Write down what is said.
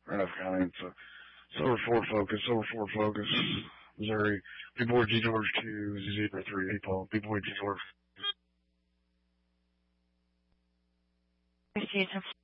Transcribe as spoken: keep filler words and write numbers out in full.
Randolph County. It's a Silver four Focus, Silver four Focus, Missouri. B-Boy G George two, zero three, Paul. B-Boy G George. Received.